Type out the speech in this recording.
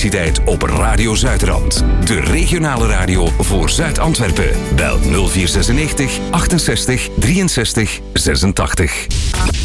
publiciteit op Radio Zuidrand. De regionale radio voor Zuid-Antwerpen. Bel 0496 68 63 86.